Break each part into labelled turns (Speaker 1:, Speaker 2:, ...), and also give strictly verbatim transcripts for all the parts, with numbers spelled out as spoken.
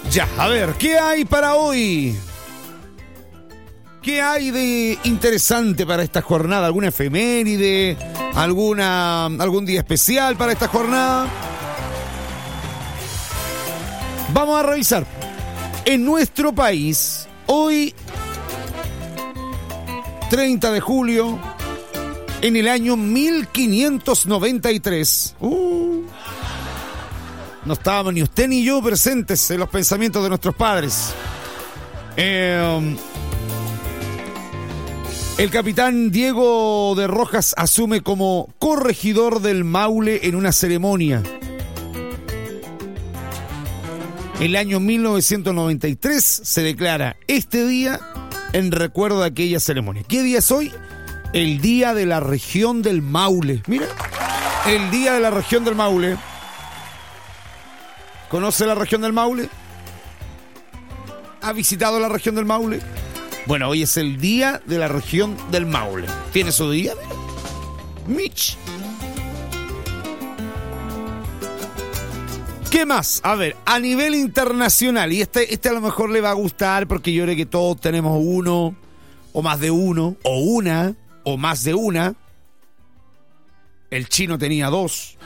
Speaker 1: Ya, a ver, ¿qué hay para hoy? ¿Qué hay de interesante para esta jornada? ¿Alguna efeméride? ¿Alguna, algún día especial para esta jornada? Vamos a revisar. En nuestro país, hoy, treinta de julio, en el año mil quinientos noventa y tres. Uh, no estábamos ni usted ni yo presentes en los pensamientos de nuestros padres. Eh... El capitán Diego de Rojas asume como corregidor del Maule en una ceremonia. El año mil novecientos noventa y tres se declara este día en recuerdo de aquella ceremonia. ¿Qué día es hoy? El Día de la Región del Maule. Mira, el Día de la Región del Maule. ¿Conoce la región del Maule? ¿Ha visitado la región del Maule? Bueno, hoy es el Día de la Región del Maule. ¿Tiene su día? Mitch. ¿Qué más? A ver, a nivel internacional, y este, este a lo mejor le va a gustar porque yo creo que todos tenemos uno, o más de uno, o una, o más de una. El chino tenía dos.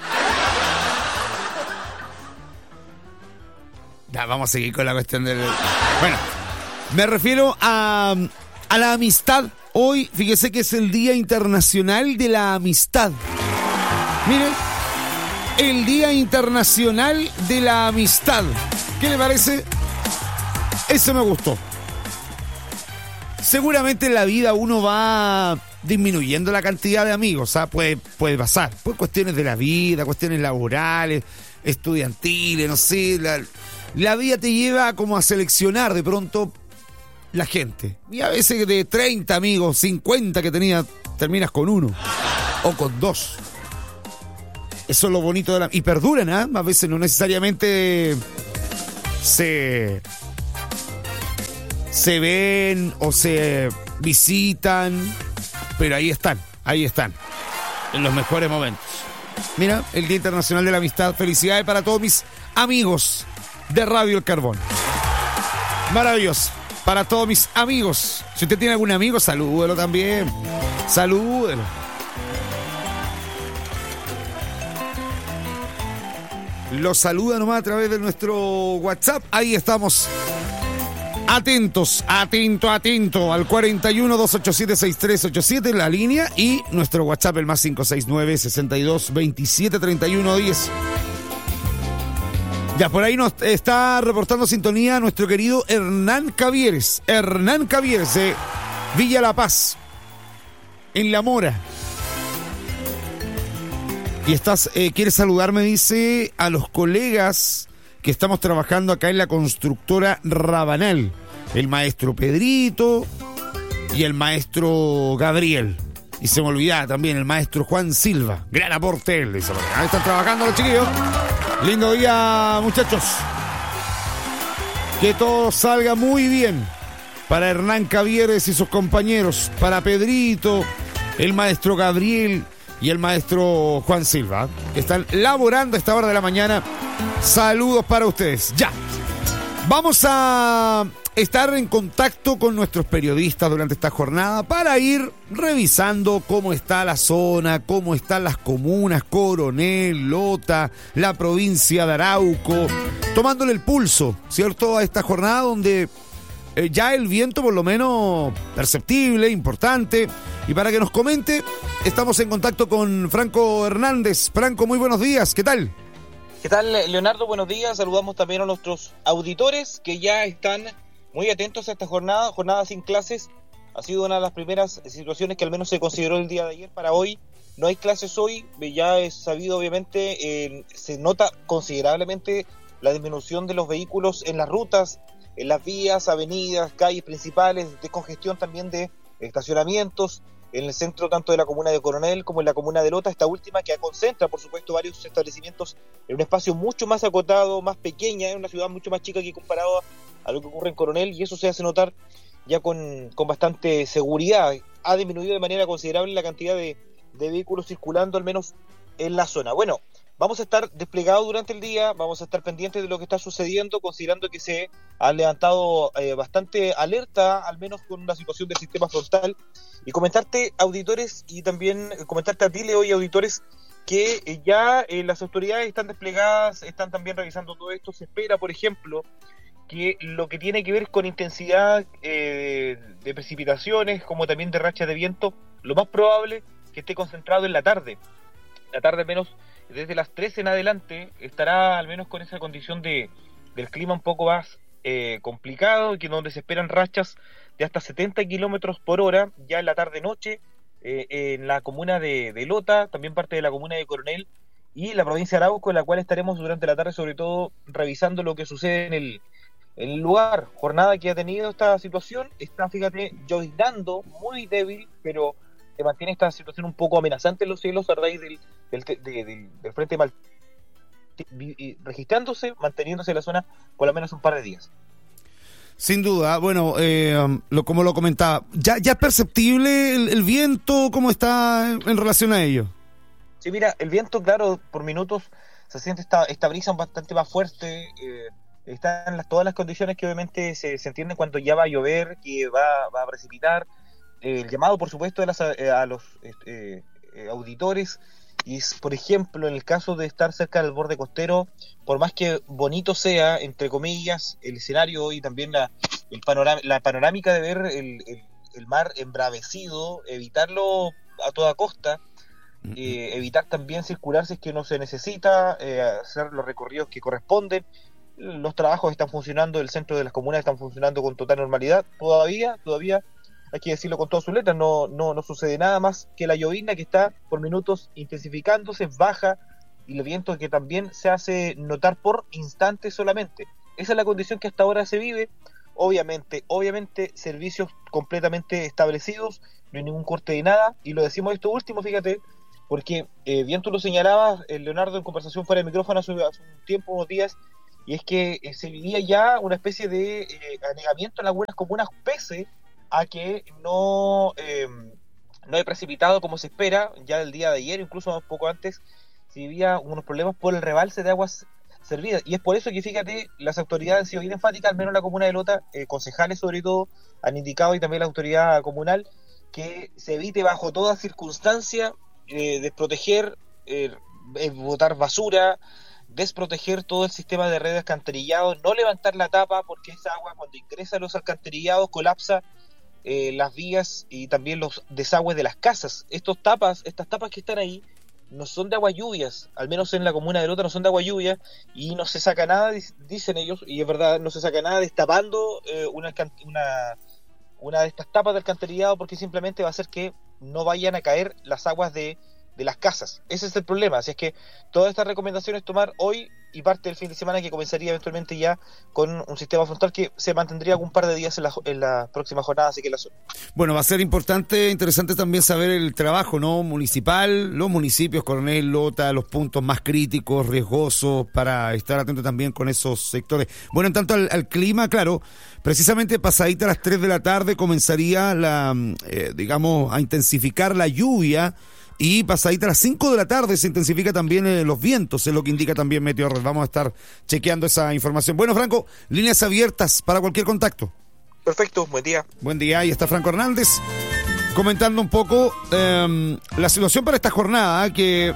Speaker 1: Ya, vamos a seguir con la cuestión del... Bueno... Me refiero a, a la amistad. Hoy, fíjese que es el Día Internacional de la Amistad. Miren, el Día Internacional de la Amistad. ¿Qué le parece? Eso me gustó. Seguramente en la vida uno va disminuyendo la cantidad de amigos, ¿sabes? Puede, puede pasar, por cuestiones de la vida, cuestiones laborales, estudiantiles, no sé. La, la vida te lleva como a seleccionar de pronto la gente. Y a veces de treinta amigos, cincuenta que tenía, terminas con uno. O con dos. Eso es lo bonito de la... Y perduran, ¿ah? ¿eh? A veces no necesariamente se... Se ven o se visitan. Pero ahí están, ahí están. En los mejores momentos. Mira, el Día Internacional de la Amistad. Felicidades para todos mis amigos de Radio El Carbón. Maravilloso. Para todos mis amigos. Si usted tiene algún amigo, salúdelo también. Salúdelo. Lo saluda nomás a través de nuestro WhatsApp. Ahí estamos. Atentos, atento, atento. Al cuarenta y uno, doscientos ochenta y siete, sesenta y tres ochenta y siete, la línea. Y nuestro WhatsApp, el más cinco seis nueve, sesenta y dos, veintisiete, treinta y uno, diez. Ya, por ahí nos está reportando sintonía nuestro querido Hernán Cavieres. Hernán Cavieres de Villa La Paz, en La Mora. Y estás, eh, quiere saludarme, dice, a los colegas que estamos trabajando acá en la constructora Rabanal. El maestro Pedrito y el maestro Gabriel. Y se me olvidaba también el maestro Juan Silva. Gran aporte él, dice. Ahí están trabajando los chiquillos. Lindo día, muchachos. Que todo salga muy bien para Hernán Cavieres y sus compañeros, para Pedrito, el maestro Gabriel y el maestro Juan Silva, que están laborando a esta hora de la mañana. Saludos para ustedes. Ya. Vamos a estar en contacto con nuestros periodistas durante esta jornada para ir revisando cómo está la zona, cómo están las comunas, Coronel, Lota, la provincia de Arauco, tomándole el pulso, ¿cierto? A esta jornada donde eh, ya el viento por lo menos perceptible, importante. Y para que nos comente, estamos en contacto con Franco Hernández. Franco, muy buenos días, ¿qué tal?
Speaker 2: ¿Qué tal, Leonardo? Buenos días. Saludamos también a nuestros auditores que ya están muy atentos a esta jornada, jornada sin clases. Ha sido una de las primeras situaciones que al menos se consideró el día de ayer para hoy. No hay clases hoy, ya es sabido obviamente, eh, se nota considerablemente la disminución de los vehículos en las rutas, en las vías, avenidas, calles principales, descongestión también de estacionamientos en el centro tanto de la comuna de Coronel como en la comuna de Lota, esta última que concentra por supuesto varios establecimientos en un espacio mucho más acotado, más pequeña, en una ciudad mucho más chica que comparado a lo que ocurre en Coronel, y eso se hace notar ya con, con bastante seguridad. Ha disminuido de manera considerable la cantidad de, de vehículos circulando al menos en la zona. Bueno, vamos a estar desplegados durante el día, vamos a estar pendientes de lo que está sucediendo, considerando que se ha levantado eh, bastante alerta, al menos con la situación del sistema frontal, y comentarte, auditores, y también comentarte a ti, Leo, y auditores, que eh, ya eh, las autoridades están desplegadas, están también revisando todo esto. Se espera, por ejemplo, que lo que tiene que ver con intensidad eh, de precipitaciones, como también de rachas de viento, lo más probable que esté concentrado en la tarde. La tarde, al menos desde las trece en adelante, estará al menos con esa condición de del clima un poco más eh, complicado, que donde se esperan rachas de hasta setenta kilómetros por hora, ya en la tarde-noche, eh, en la comuna de, de Lota, también parte de la comuna de Coronel, y la provincia de Arauco, en la cual estaremos durante la tarde, sobre todo, revisando lo que sucede en el El lugar, jornada que ha tenido esta situación, está, fíjate, lloviznando, muy débil, pero se mantiene esta situación un poco amenazante en los cielos a raíz del, del, del, del, del frente mal, registrándose, manteniéndose en la zona por lo menos un par de días.
Speaker 1: Sin duda, bueno, eh, lo, como lo comentaba, ¿ya, ya es perceptible el, el viento? ¿Cómo está en relación a ello?
Speaker 2: Sí, mira, el viento, claro, por minutos se siente esta, esta brisa bastante más fuerte. eh, Están las, todas las condiciones que obviamente se, se entienden cuando ya va a llover, que va, va a precipitar. Eh, el llamado, por supuesto, de las, eh, a los eh, eh, auditores, y es, por ejemplo, en el caso de estar cerca del borde costero, por más que bonito sea, entre comillas, el escenario y también la, el panorama, la panorámica de ver el, el, el mar embravecido, evitarlo a toda costa. Eh, evitar también circular si es que no se necesita, eh, hacer los recorridos que corresponden. Los trabajos están funcionando, el centro de las comunas están funcionando con total normalidad. Todavía, todavía, hay que decirlo con todas sus letras, no, no, no sucede nada más que la llovizna que está por minutos intensificándose, baja, y el viento que también se hace notar por instantes solamente. Esa es la condición que hasta ahora se vive. Obviamente, obviamente, servicios completamente establecidos, no hay ningún corte de nada, y lo decimos esto último, fíjate, porque eh, bien tú lo señalabas, eh, Leonardo, en conversación fuera de micrófono hace, hace un tiempo, unos días, y es que eh, se vivía ya una especie de eh, anegamiento en algunas comunas, pese a que no, eh, no hay precipitado como se espera. Ya el día de ayer, incluso un poco antes, se vivía unos problemas por el rebalse de aguas servidas, y es por eso que, fíjate, las autoridades han sido bien enfáticas, al menos la comuna de Lota, eh, concejales sobre todo, han indicado, y también la autoridad comunal, que se evite bajo toda circunstancia eh, desproteger, eh, eh, botar basura, desproteger todo el sistema de redes alcantarillado, no levantar la tapa, porque esa agua, cuando ingresa a los alcantarillados, colapsa eh, las vías y también los desagües de las casas. Estos tapas, estas tapas que están ahí no son de agua lluvias, al menos en la comuna de Lota no son de agua lluvia, y no se saca nada, dicen ellos, y es verdad, no se saca nada destapando eh, una, una, una de estas tapas de alcantarillado, porque simplemente va a hacer que no vayan a caer las aguas de de las casas. Ese es el problema. Así es que todas estas recomendaciones tomar hoy y parte del fin de semana, que comenzaría eventualmente ya con un sistema frontal que se mantendría algún par de días en la, en la próxima jornada, así que la zona.
Speaker 1: Bueno, va a ser importante, interesante también saber el trabajo, ¿no?, municipal, los municipios, Coronel, Lota, los puntos más críticos, riesgosos, para estar atento también con esos sectores. Bueno, en tanto al, al clima, claro, precisamente pasadita a las tres de la tarde comenzaría la, eh, digamos, a intensificar la lluvia. Y pasadita a las cinco de la tarde se intensifica también eh, los vientos, es lo que indica también Meteorred. Vamos a estar chequeando esa información. Bueno, Franco, líneas abiertas para cualquier contacto.
Speaker 2: Perfecto, buen día.
Speaker 1: Buen día, ahí está Franco Hernández comentando un poco eh, la situación para esta jornada que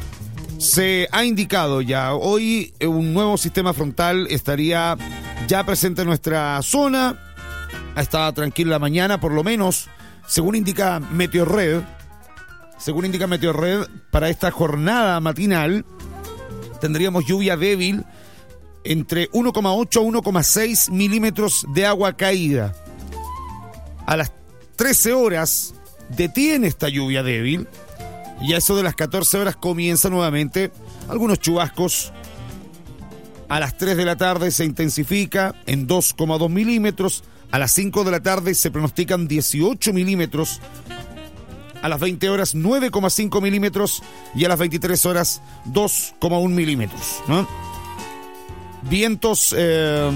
Speaker 1: se ha indicado ya. Hoy eh, un nuevo sistema frontal estaría ya presente en nuestra zona. Ha estado tranquila la mañana, por lo menos, según indica Meteorred. Según indica Meteorred, para esta jornada matinal tendríamos lluvia débil entre uno coma ocho a uno coma seis milímetros de agua caída. A las trece horas detiene esta lluvia débil y a eso de las catorce horas comienza nuevamente algunos chubascos. A las tres de la tarde se intensifica en dos coma dos milímetros. A las cinco de la tarde se pronostican dieciocho milímetros. A las veinte horas nueve coma cinco milímetros y a las veintitrés horas dos coma uno milímetros, ¿no? Vientos eh,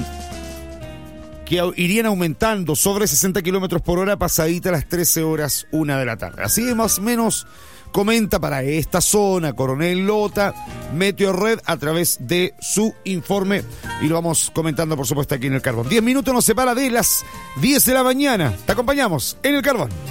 Speaker 1: que irían aumentando sobre sesenta kilómetros por hora pasadita a las trece horas una de la tarde. Así más o menos comenta para esta zona, Coronel Lota, Meteorred, a través de su informe, y lo vamos comentando, por supuesto, aquí en El Carbón. Diez minutos nos separa de las diez de la mañana. Te acompañamos en El Carbón.